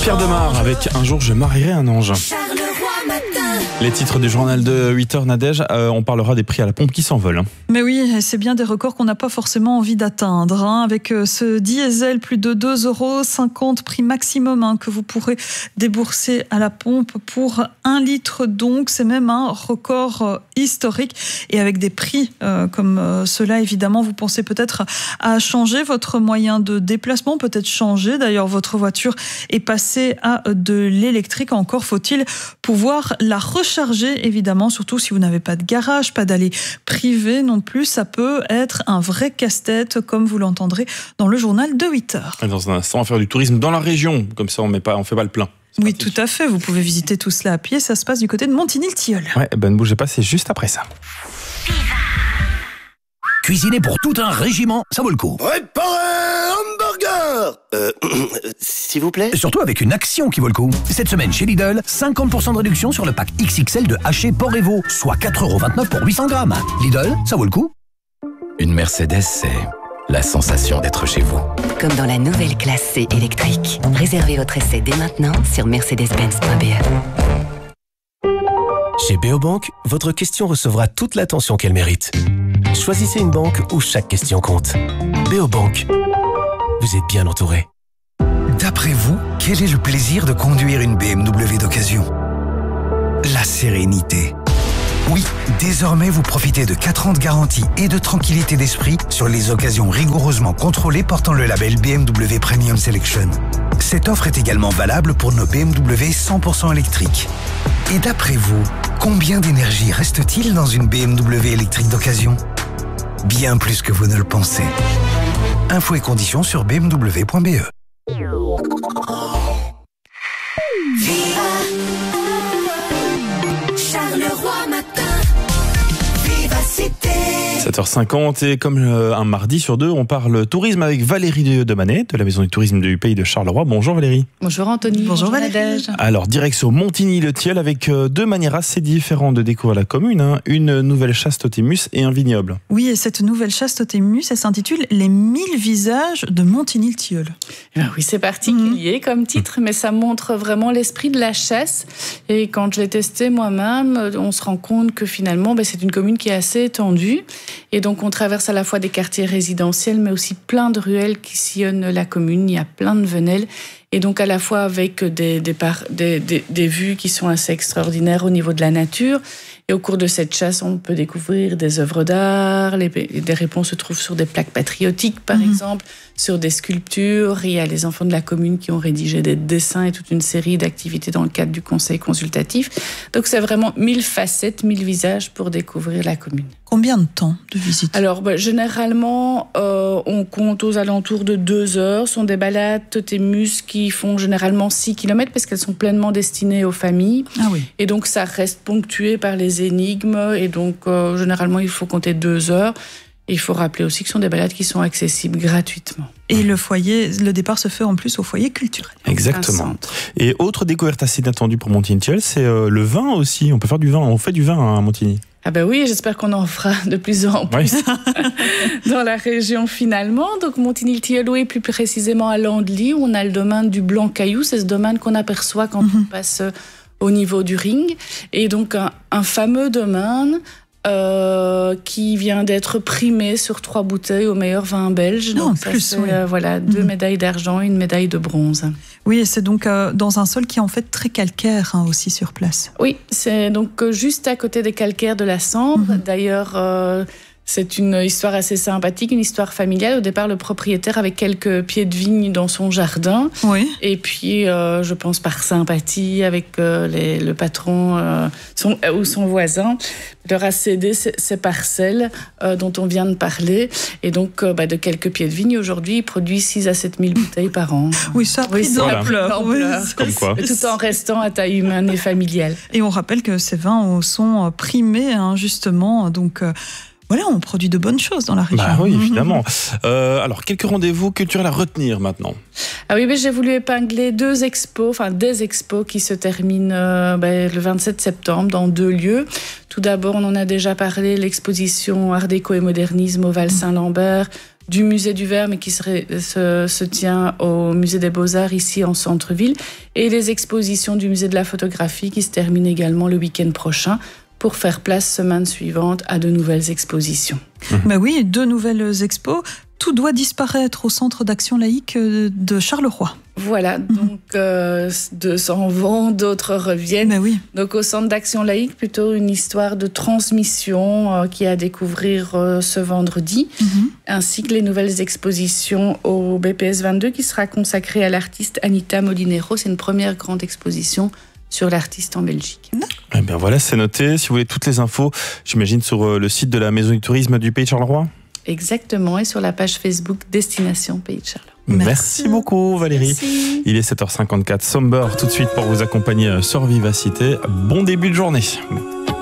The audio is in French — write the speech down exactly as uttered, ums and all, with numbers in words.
Pierre Demar avec Un jour je marierai un ange. Les titres du journal de huit heures, Nadège, euh, on parlera des prix à la pompe qui s'envolent. Mais oui, c'est bien des records qu'on n'a pas forcément envie d'atteindre. Hein, avec ce diesel, plus de deux euros cinquante prix maximum hein, que vous pourrez débourser à la pompe pour un litre. Donc, c'est même un record euh, historique. Et avec des prix euh, comme euh, cela, évidemment, vous pensez peut-être à changer votre moyen de déplacement, peut-être changer. D'ailleurs, votre voiture est passée à de l'électrique. Encore faut-il pouvoir la recharger, évidemment, surtout si vous n'avez pas de garage, pas d'allée privée non plus. Ça peut être un vrai casse-tête, comme vous l'entendrez dans le journal de huit heures. Dans un instant, on va faire du tourisme dans la région. Comme ça, on ne fait pas le plein. C'est oui, parti. tout à fait. Vous pouvez visiter tout cela à pied. Ça se passe du côté de Montigny-le-Tilleul. Ouais, ben ne bougez pas, c'est juste après ça. Cuisiner pour tout un régiment, ça vaut le coup. Préparez un hamburger Euh, s'il vous plaît. Surtout avec une action qui vaut le coup. Cette semaine chez Lidl, cinquante pour cent de réduction sur le pack X X L de haché porc et veau, soit quatre euros vingt-neuf pour huit cents grammes. Lidl, ça vaut le coup. Une Mercedes, c'est la sensation d'être chez vous. Comme dans la nouvelle classe C électrique. Réservez votre essai dès maintenant sur mercedes benz point b e. Chez Beobank, votre question recevra toute l'attention qu'elle mérite. Choisissez une banque où chaque question compte. Beobank, vous êtes bien entouré. D'après vous, quel est le plaisir de conduire une B M W d'occasion ? La sérénité. Oui, désormais vous profitez de quatre ans de garantie et de tranquillité d'esprit sur les occasions rigoureusement contrôlées portant le label B M W Premium Selection. Cette offre est également valable pour nos B M W cent pour cent électriques. Et d'après vous, combien d'énergie reste-t-il dans une B M W électrique d'occasion ? Bien plus que vous ne le pensez. Infos et conditions sur b m w point b e. sept heures cinquante et comme un mardi sur deux, on parle tourisme avec Valérie Demanet de la Maison du Tourisme du Pays de Charleroi. Bonjour Valérie. Bonjour Anthony. Bonjour, Bonjour Valérie. Alors, direction Montigny-le-Tilleul avec deux manières assez différentes de découvrir la commune. Hein. Une nouvelle chasse totémus et un vignoble. Oui, et cette nouvelle chasse totémus, elle s'intitule « Les mille visages de Montigny-le-Tilleul ». Eh ben oui, c'est particulier mmh. comme titre, mais ça montre vraiment l'esprit de la chasse. Et quand je l'ai testé moi-même, on se rend compte que finalement, ben, c'est une commune qui est assez étendue. Et donc, on traverse à la fois des quartiers résidentiels, mais aussi plein de ruelles qui sillonnent la commune. Il y a plein de venelles. Et donc, à la fois avec des, des, par, des, des, des vues qui sont assez extraordinaires au niveau de la nature. Et au cours de cette chasse, on peut découvrir des œuvres d'art. Les, des réponses se trouvent sur des plaques patriotiques, par mmh. exemple, sur des sculptures. Il y a les enfants de la commune qui ont rédigé des dessins et toute une série d'activités dans le cadre du conseil consultatif. Donc, c'est vraiment mille facettes, mille visages pour découvrir la commune. Combien de temps de visite ? Alors, bah, généralement, euh, on compte aux alentours de deux heures. Ce sont des balades totémus qui font généralement six kilomètres parce qu'elles sont pleinement destinées aux familles. Ah oui. Et donc, ça reste ponctué par les énigmes. Et donc, euh, généralement, il faut compter deux heures. Et il faut rappeler aussi que ce sont des balades qui sont accessibles gratuitement. Et le foyer, le départ se fait en plus au foyer culturel. Exactement. Et autre découverte assez inattendue pour Montigny-le-Tilleul, c'est euh, le vin aussi. On peut faire du vin. On fait du vin à Montigny. Ah ben oui, j'espère qu'on en fera de plus en plus oui. dans la région finalement. Donc Montigny-le-Tilleul, oui, plus précisément à Landely, où on a le domaine du Blanc-Caillou. C'est ce domaine qu'on aperçoit quand mm-hmm. on passe au niveau du ring. Et donc un, un fameux domaine euh, qui vient d'être primé sur trois bouteilles au meilleur vin belge. Non, donc en ça, plus, c'est, oui. euh, voilà, deux mm-hmm. médailles d'argent et une médaille de bronze. Oui, et c'est donc euh, dans un sol qui est en fait très calcaire hein, aussi sur place. Oui, c'est donc euh, juste à côté des calcaires de la Sambre. Mm-hmm. D'ailleurs, euh, c'est une histoire assez sympathique, une histoire familiale. Au départ, le propriétaire avait quelques pieds de vigne dans son jardin. Oui. Et puis, euh, je pense par sympathie avec euh, les, le patron euh, son, euh, ou son voisin, leur a cédé ces, ces parcelles euh, dont on vient de parler. Et donc, euh, bah, de quelques pieds de vigne, aujourd'hui, il produit six à sept mille bouteilles par an. Oui, ça a pris oui, d'ampleur. Oui, comme quoi. Tout en restant à taille humaine et familiale. Et on rappelle que ces vins sont primés, hein, justement, donc... Euh, Voilà, on produit de bonnes choses dans la région. Bah oui, évidemment. Euh, alors, quelques rendez-vous culturels à retenir maintenant. Ah oui, mais j'ai voulu épingler deux expos, enfin des expos qui se terminent euh, ben, le vingt-sept septembre dans deux lieux. Tout d'abord, on en a déjà parlé, l'exposition Art déco et modernisme au Val Saint-Lambert du musée du Verre, mais qui serait, se, se tient au musée des Beaux-Arts ici en centre-ville, et les expositions du musée de la photographie qui se terminent également le week-end prochain pour faire place semaine suivante à de nouvelles expositions. Mmh. Ben oui, deux nouvelles expos. Tout doit disparaître au Centre d'action laïque de Charleroi. Voilà, donc euh, deux s'en vont, d'autres reviennent. Ben oui. Donc au Centre d'action laïque, plutôt une histoire de transmission euh, qui est à découvrir euh, ce vendredi, mm-hmm. ainsi que les nouvelles expositions au B P S vingt-deux qui sera consacrée à l'artiste Anita Molinero. C'est une première grande exposition sur l'artiste en Belgique. Eh bien voilà, c'est noté. Si vous voulez toutes les infos, j'imagine sur le site de la Maison du Tourisme du Pays de Charleroi. Exactement, et sur la page Facebook Destination Pays de Charleroi. Merci, Merci beaucoup Valérie. Merci. Il est sept heures cinquante-quatre, Somber tout de suite pour vous accompagner sur Vivacité. Bon début de journée.